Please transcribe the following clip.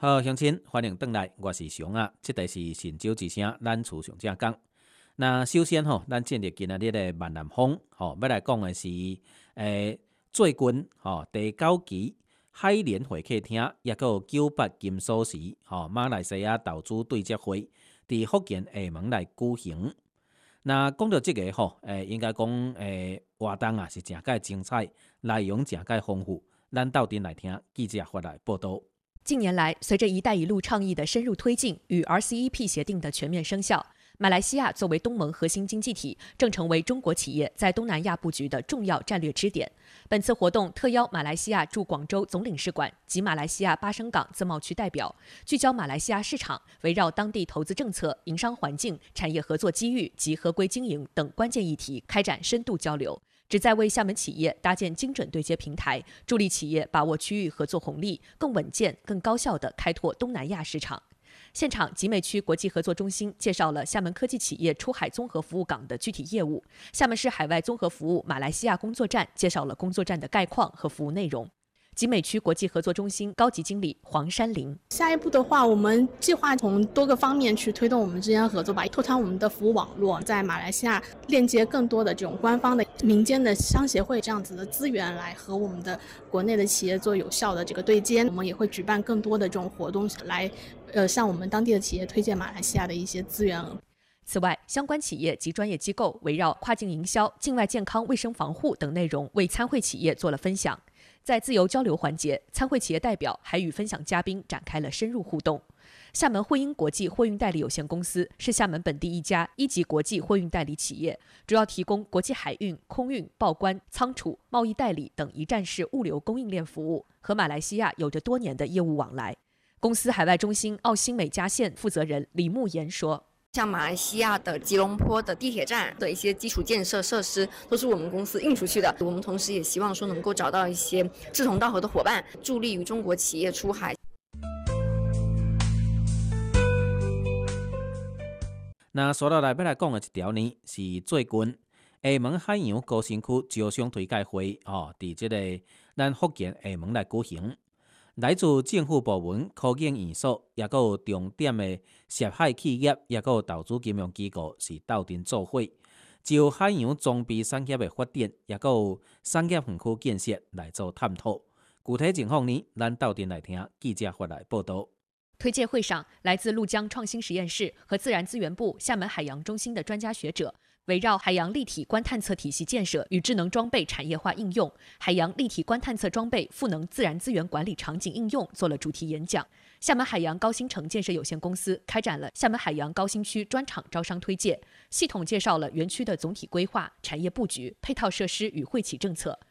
好，乡亲，欢迎回来，我是熊啊。这题是神州之声，咱厝上正讲。那首先吼，咱进入今仔日的闽南风，要来讲的是，最近第9期海联会客厅，也有98金锁匙，马来西亚投资对接会，伫福建厦门来举行。那讲到这个应该讲活动啊是真介精彩，内容真介丰富。咱斗阵来听记者发来报道。 近年来，随着“一带一路”倡议的深入推进与 RCEP 协定的全面生效，马来西亚作为东盟核心经济体，正成为中国企业在东南亚布局的重要战略支点。本次活动特邀马来西亚驻广州总领事馆及马来西亚巴生港自贸区代表，聚焦马来西亚市场，围绕当地投资政策、营商环境、产业合作机遇及合规经营等关键议题开展深度交流。旨在为厦门企业搭建精准对接平台，助力企业把握区域合作红利，更稳健、更高效地开拓东南亚市场。现场，集美区国际合作中心介绍了厦门科技企业出海综合服务港的具体业务；厦门市海外综合服务马来西亚工作站介绍了工作站的概况和服务内容。集美区国际合作中心高级经理黄山林： 下一步的话，我们计划从多个方面去推动我们之间的合作吧，拓展我们的服务网络，在马来西亚链接更多的这种官方的、民间的商协会这样子的资源，来和我们的国内的企业做有效的这个对接。我们也会举办更多的这种活动，来向我们当地的企业推荐马来西亚的一些资源。 此外，相关企业及专业机构围绕跨境营销、境外健康卫生防护等内容，为参会企业做了分享。在自由交流环节，参会企业代表还与分享嘉宾展开了深入互动。厦门汇英国际货运代理有限公司是厦门本地一家1级国际货运代理企业，主要提供国际海运、空运、报关、仓储、贸易代理等一站式物流供应链服务，和马来西亚有着多年的业务往来。公司海外中心澳新美加线负责人李慕言说： 像马来西亚的吉隆坡的地铁站的一些基础建设设施，都是我们公司运出去的。我们同时也希望说能够找到一些志同道合的伙伴，助力于中国企业出海。 那接下来要来讲的一条呢，是最近厦门海洋高新区招商推介会伫这个咱福建厦门来举行。来自政府部门、科研院所，也有重点的涉海企业，也有投资金融机构是斗阵做伙，就海洋装备产业的发展，也有产业园区建设来做探讨。具体情况呢，咱斗阵来听记者发来报道。 推介会上，来自陆江创新实验室和自然资源部厦门海洋中心的专家学者，围绕海洋立体观探测体系建设与智能装备产业化应用、海洋立体观探测装备赋能自然资源管理场景应用做了主题演讲。厦门海洋高新城建设有限公司开展了厦门海洋高新区专场招商推介，系统介绍了园区的总体规划、产业布局、配套设施与惠企政策。